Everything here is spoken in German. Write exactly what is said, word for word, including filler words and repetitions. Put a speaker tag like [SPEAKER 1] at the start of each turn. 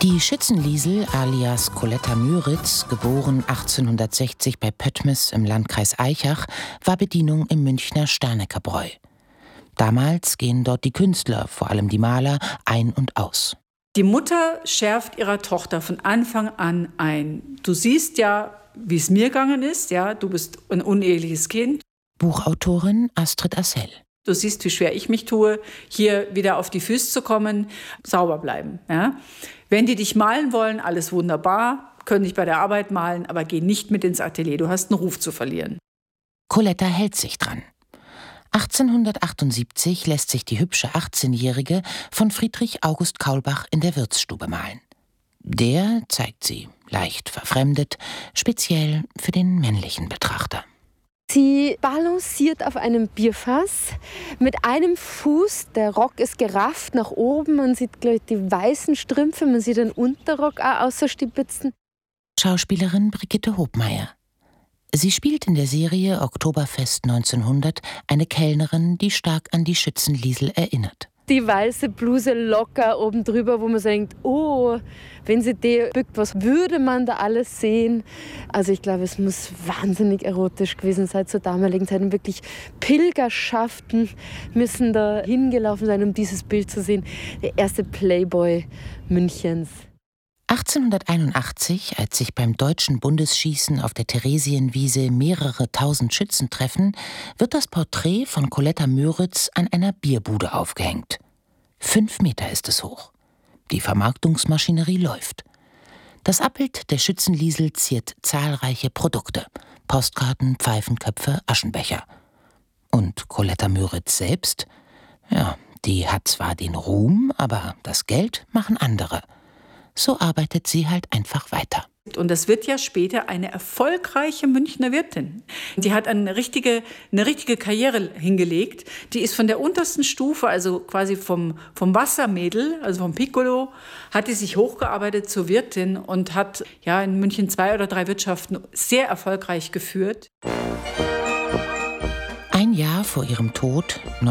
[SPEAKER 1] Die Schützenliesel alias Coletta Müritz, geboren achtzehnhundertsechzig bei Pöttmes im Landkreis Aichach, war Bedienung im Münchner Sternecker-Bräu. Damals gehen dort die Künstler, vor allem die Maler, ein und aus.
[SPEAKER 2] Die Mutter schärft ihrer Tochter von Anfang an ein. Du siehst ja, wie es mir gegangen ist, ja, du bist ein uneheliches Kind.
[SPEAKER 1] Buchautorin Astrid Assell.
[SPEAKER 2] Du siehst, wie schwer ich mich tue, hier wieder auf die Füße zu kommen, sauber bleiben. Ja? Wenn die dich malen wollen, alles wunderbar, können dich bei der Arbeit malen, aber geh nicht mit ins Atelier, du hast einen Ruf zu verlieren.
[SPEAKER 1] Coletta hält sich dran. achtzehnhundertachtundsiebzig lässt sich die hübsche achtzehnjährige von Friedrich August Kaulbach in der Wirtsstube malen. Der zeigt sie, leicht verfremdet, speziell für den männlichen Betrachter.
[SPEAKER 3] Sie balanciert auf einem Bierfass mit einem Fuß. Der Rock ist gerafft nach oben. Man sieht gleich die weißen Strümpfe, man sieht den Unterrock auch außerstibitzen.
[SPEAKER 1] Schauspielerin Brigitte Hobmeier. Sie spielt in der Serie Oktoberfest neunzehnhundert eine Kellnerin, die stark an die Schützenliesel erinnert.
[SPEAKER 3] Die weiße Bluse locker oben drüber, wo man denkt, oh, wenn sie die bückt, was würde man da alles sehen? Also ich glaube, es muss wahnsinnig erotisch gewesen sein zur damaligen Zeit. Und wirklich Pilgerschaften müssen da hingelaufen sein, um dieses Bild zu sehen. Der erste Playboy Münchens.
[SPEAKER 1] achtzehnhunderteinundachtzig, als sich beim deutschen Bundesschießen auf der Theresienwiese mehrere tausend Schützen treffen, wird das Porträt von Coletta Müritz an einer Bierbude aufgehängt. Fünf Meter ist es hoch. Die Vermarktungsmaschinerie läuft. Das Abbild der Schützenliesel ziert zahlreiche Produkte: Postkarten, Pfeifenköpfe, Aschenbecher. Und Coletta Müritz selbst? Ja, die hat zwar den Ruhm, aber das Geld machen andere. So arbeitet sie halt einfach weiter.
[SPEAKER 2] Und das wird ja später eine erfolgreiche Münchner Wirtin. Die hat eine richtige, eine richtige Karriere hingelegt. Die ist von der untersten Stufe, also quasi vom, vom Wassermädel, also vom Piccolo, hat die sich hochgearbeitet zur Wirtin und hat ja in München zwei oder drei Wirtschaften sehr erfolgreich geführt.
[SPEAKER 1] Ein Jahr vor ihrem Tod,